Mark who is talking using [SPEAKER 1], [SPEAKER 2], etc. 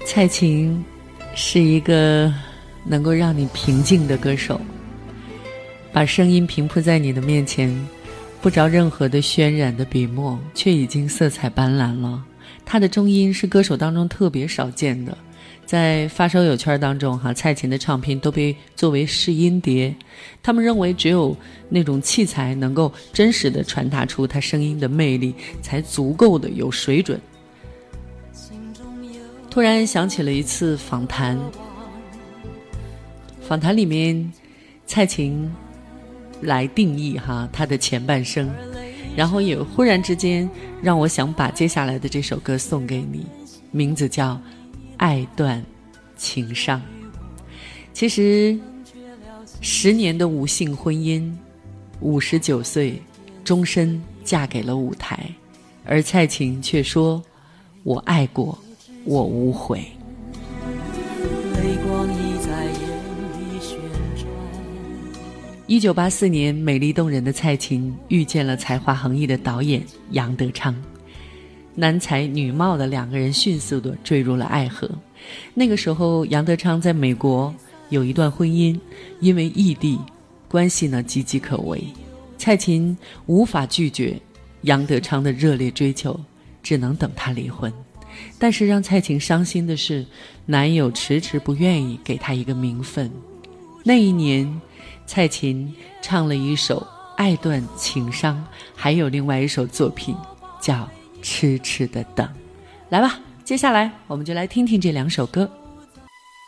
[SPEAKER 1] 蔡琴是一个能够让你平静的歌手，把声音平铺在你的面前，不着任何的渲染的笔墨，却已经色彩斑斓了。他的中音是歌手当中特别少见的，在发烧友圈当中蔡琴的唱片都被作为试音碟，他们认为只有那种器材能够真实的传达出他声音的魅力，才足够的有水准。突然想起了一次访谈，访谈里面蔡琴来定义他的前半生，然后也忽然之间让我想把接下来的这首歌送给你，名字叫《爱断情伤》。其实10年的无性婚姻，59岁终身嫁给了舞台，而蔡琴却说我爱过，我无悔。
[SPEAKER 2] 泪光已在眼里旋转。
[SPEAKER 1] 1984年，美丽动人的蔡琴遇见了才华横溢的导演杨德昌，男才女貌的2个人迅速地坠入了爱河。那个时候杨德昌在美国有一段婚姻，因为异地关系呢岌岌可危，蔡琴无法拒绝杨德昌的热烈追求，只能等他离婚。但是让蔡琴伤心的是，男友迟迟不愿意给她一个名分。那一年蔡琴唱了一首《爱断情伤》，还有另外一首作品叫《痴痴的等》。来吧，接下来我们就来听听这2首歌。